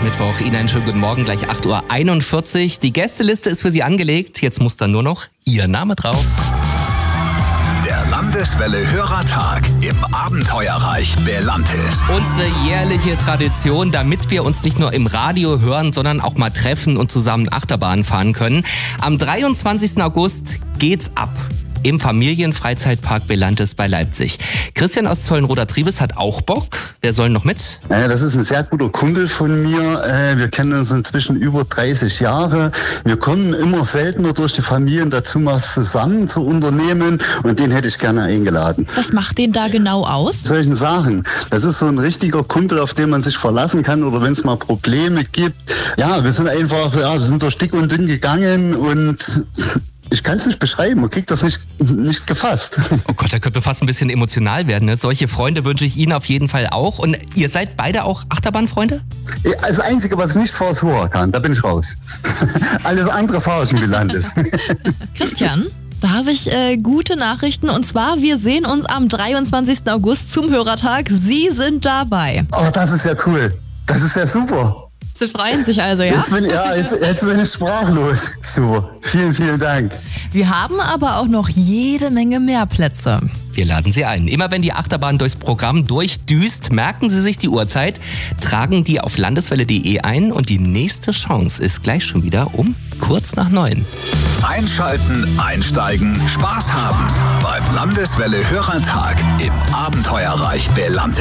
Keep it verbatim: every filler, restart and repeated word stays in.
ist Mittwoch. Ihnen einen schönen guten Morgen, gleich acht Uhr einundvierzig. Die Gästeliste ist für Sie angelegt. Jetzt muss dann nur noch Ihr Name drauf. Der Landeswelle Hörertag im Abenteuerreich Belantis. Unsere jährliche Tradition, damit wir uns nicht nur im Radio hören, sondern auch mal treffen und zusammen Achterbahn fahren können. Am dreiundzwanzigsten August geht's ab im Familienfreizeitpark Belantis bei Leipzig. Christian aus Zollenroda-Triebes hat auch Bock. Wer soll noch mit? Ja, das ist ein sehr guter Kumpel von mir. Wir kennen uns inzwischen über dreißig Jahre. Wir kommen immer seltener durch die Familien dazu, was zusammen zu unternehmen. Und den hätte ich gerne eingeladen. Was macht den da genau aus? Solchen Sachen. Das ist so ein richtiger Kumpel, auf den man sich verlassen kann. Oder wenn es mal Probleme gibt. Ja, wir sind einfach, ja, wir sind durch dick und dünn gegangen und ich kann es nicht beschreiben, man kriegt das nicht, nicht gefasst. Oh Gott, da könnte fast ein bisschen emotional werden. Ne? Solche Freunde wünsche ich Ihnen auf jeden Fall auch. Und ihr seid beide auch Achterbahnfreunde? Das Einzige, was ich nicht vors Rohr kann, da bin ich raus. Alles andere fahre ich in Belantis. Christian, da habe ich äh, gute Nachrichten. Und zwar, wir sehen uns am dreiundzwanzigsten August zum Hörertag. Sie sind dabei. Oh, das ist ja cool. Das ist ja super. Sie freuen sich also, ja? Jetzt bin, ja, jetzt, jetzt bin ich sprachlos. Super. Vielen, vielen Dank. Wir haben aber auch noch jede Menge mehr Plätze. Wir laden Sie ein. Immer wenn die Achterbahn durchs Programm durchdüst, merken Sie sich die Uhrzeit, tragen die auf landeswelle punkt de ein und die nächste Chance ist gleich schon wieder um kurz nach neun. Einschalten, einsteigen, Spaß haben beim Landeswelle Hörertag im Abenteuerreich Belantis.